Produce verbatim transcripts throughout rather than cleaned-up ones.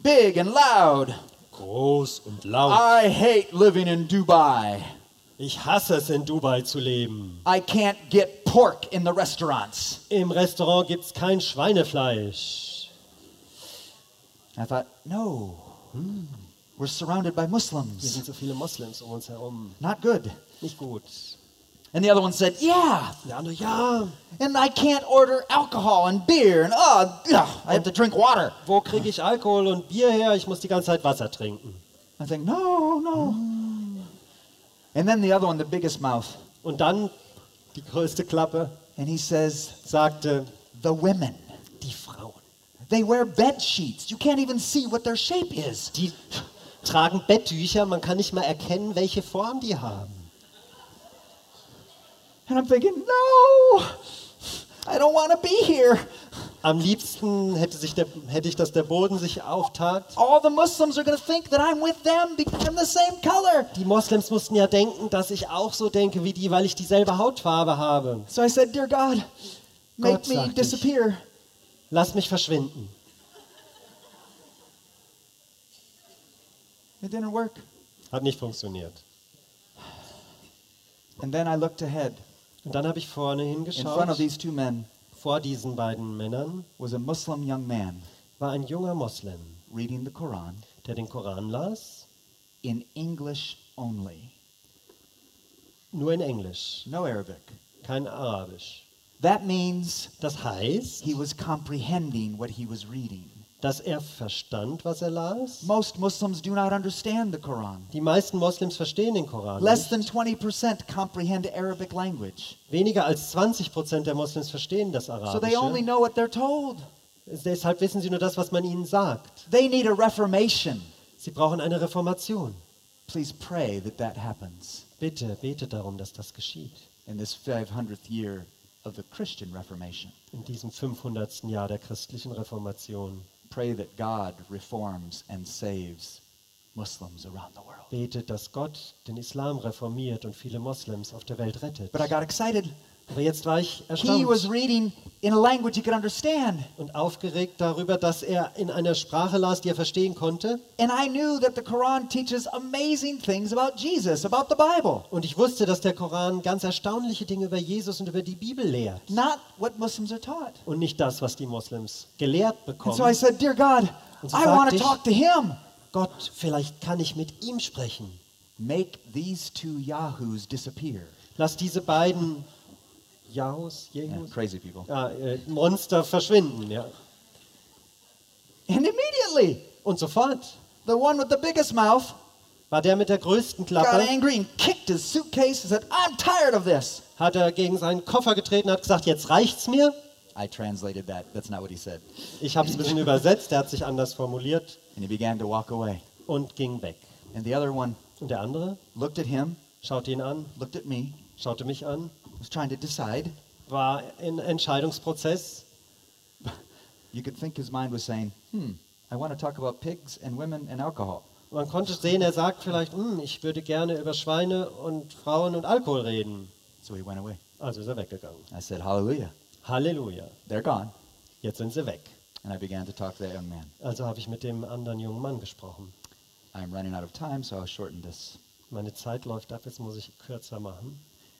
big and loud. Groß und laut. I hate living in Dubai. Ich hasse es, in Dubai zu leben. I can't get pork in the restaurants. Im Restaurant gibt es kein Schweinefleisch. I thought, no, hmm, we're surrounded by Hier Muslims. sind so viele Moslems um uns herum. Not good. Nicht gut. And the other one said, yeah, Der andere, ja, and I can't order alcohol and beer, and oh, ugh, I have to drink water. wo kriege ich Alkohol und Bier her? Ich muss die ganze Zeit Wasser trinken. I think, no, no. And then the other one, the biggest mouth, Und dann die größte Klappe and he says, sagte, the women. die Frauen. They wear bed sheets. You can't even see what their shape is. Die tragen Betttücher, man kann nicht mal erkennen, welche Form die haben. And I'm thinking, no, I don't want to be here. Am liebsten hätte, sich der, hätte ich, dass der Boden sich auftat. All the Muslims are going to think that I'm with them because I'm the same color. Die Moslems mussten ja denken, dass ich auch so denke wie die, weil ich dieselbe Hautfarbe habe. So I said, dear God, make Gott, me sagte ich. disappear. Lass mich verschwinden. It didn't work. Hat nicht funktioniert. And then I looked ahead. Und dann habe ich vorne In front of hingeschaut. these two men Vor diesen beiden Männern was a Muslim young man war ein junger Moslem, reading the Quran der den Koran las, in English only. nur in Englisch, No Arabic. kein Arabisch. That means Das heißt, he was comprehending what he was reading. dass er verstand, was er las. Most Muslims do not understand the Quran. Die meisten Moslems verstehen den Koran Less nicht. than twenty percent comprehend Arabic language. Weniger als zwanzig Prozent der Moslems verstehen das So they only Arabische. know what they're told. Deshalb wissen sie nur das, was man ihnen sagt. They need a reformation. Sie brauchen eine Reformation. Please pray that that happens Bitte, bete darum, dass das geschieht. in this five hundredth year of the Christian Reformation. In diesem fünfhundertsten Jahr der christlichen Reformation. Pray that God reforms and saves Muslims around the world. Betet, dass Gott den Islam reformiert und viele Moslems auf der Welt rettet. But I got excited. Aber jetzt war ich He erstaunt was reading in a language he could understand. und aufgeregt darüber, dass er in einer Sprache las, die er verstehen konnte. And I knew that the Quran teaches amazing things about Jesus, about the Bible. Und ich wusste, dass der Koran ganz erstaunliche Dinge über Jesus und über die Bibel lehrt. Not what Muslims are taught. Und nicht das, was die Moslems gelehrt And bekommen. so I said, dear God, Und so I want sagte to ich, talk to him. Gott, vielleicht kann ich mit ihm sprechen. Make these two yahoos disappear. Lass diese beiden Jahus, Yeah, Jehus, crazy people. ja, äh, Monster verschwinden. Ja. And immediately, Und sofort the one with the biggest mouth war der mit der größten got Klappe, angry and kicked his suitcase and said, I'm tired of this. hat er gegen seinen Koffer getreten und hat gesagt, jetzt reicht's mir. I translated that. That's not what he said. Ich habe es ein bisschen übersetzt, er hat sich anders formuliert And he began to walk away. und ging weg. And the other one Und der andere looked at him, schaute ihn an, looked at me, schaute mich an, was trying to decide. war in Entscheidungsprozess. You could think his mind was saying, hmm, I want to talk about pigs and women and alcohol. Man konnte sehen, er sagt vielleicht, hm, ich würde gerne über Schweine und Frauen und Alkohol reden. So he went away. Also ist er weggegangen. I said, hallelujah. Halleluja. They're gone. Jetzt sind sie weg. And I began to talk to that young man. Also habe ich mit dem anderen jungen Mann gesprochen. I'm running out of time, so I'll shorten this. Meine Zeit läuft ab, jetzt muss ich kürzer machen.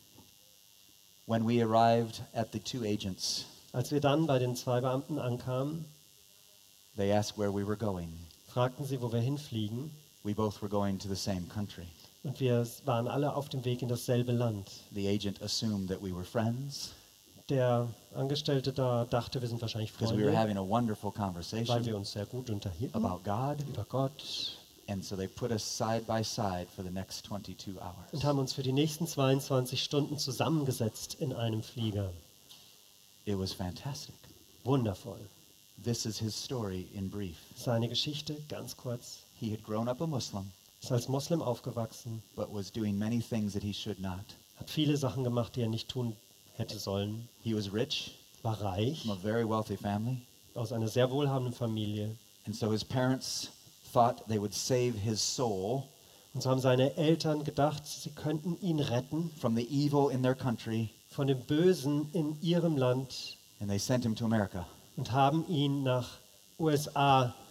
When we arrived at the two agents, Als wir dann bei den zwei Beamten ankamen, they asked where we were going. fragten sie, wo wir hinfliegen. We both were going to the same country. Und wir waren alle auf dem Weg in dasselbe Land. The agent assumed that we were friends Der Angestellte da dachte, wir sind wahrscheinlich because we were Freunde, having a wonderful weil conversation wir uns sehr gut unterhielten about God. über Gott And so they put us side by side for the next twenty-two hours. und haben uns für die nächsten zweiundzwanzig Stunden zusammengesetzt in einem Flieger. It was fantastic. Wundervoll. This is his story in brief. Seine Geschichte, ganz kurz, He had grown up a Muslim, ist als Moslem aufgewachsen, but was doing many things that he should not. hat viele Sachen gemacht, die er nicht tun hätte sollen, He was rich, war reich, from a very wealthy family, aus einer sehr wohlhabenden Familie. and so his parents thought they would save his soul Und so haben seine Eltern gedacht, sie könnten ihn retten from the evil in their country, von dem Bösen in ihrem Land and they sent him to America. und haben ihn nach U S A